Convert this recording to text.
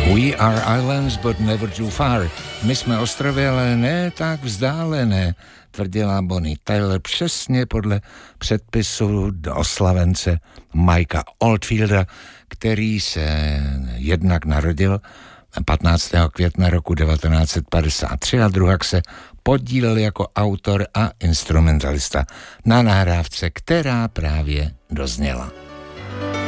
We are islands, but never too far. My jsme ostrovy, ale ne tak vzdálené, tvrdila Bonnie Tyler přesně podle předpisu do oslavence Mikea Oldfielda, který se jednak narodil 15. května roku 1953 a druhak se podílel jako autor a instrumentalista na nahrávce, která právě dozněla.